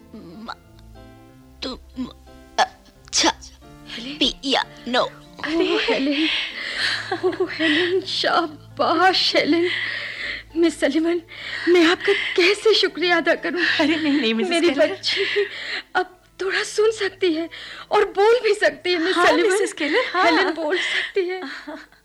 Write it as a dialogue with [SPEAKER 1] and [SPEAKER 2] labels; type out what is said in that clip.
[SPEAKER 1] तुम अच्छा पियानो।
[SPEAKER 2] अरे हेलेन, हेलेन, शाबाश हेलेन। मिस सलीमन, मैं आपका कैसे शुक्रिया अदा करूं?
[SPEAKER 3] अरे नहीं मिसेस
[SPEAKER 2] मेरी
[SPEAKER 3] केलर।
[SPEAKER 2] बच्ची अब थोड़ा सुन सकती है और बोल भी सकती है। मिस
[SPEAKER 3] हाँ,
[SPEAKER 2] सलीमन,
[SPEAKER 3] मिसेस केलर, हाँ।
[SPEAKER 2] हेलेन बोल सकती है।